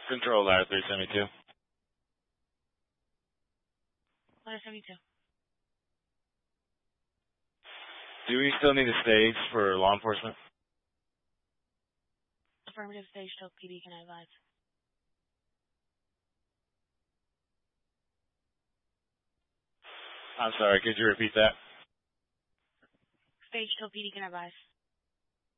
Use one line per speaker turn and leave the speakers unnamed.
Control Ladder 372.
Ladder 72.
Do we still need a stage for law enforcement?
Affirmative, stage Stoke PD, can I advise?
I'm sorry, could you repeat that?
Stage Stoke PD, can I advise?